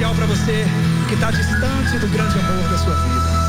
especial para você que está distante do grande amor da sua vida.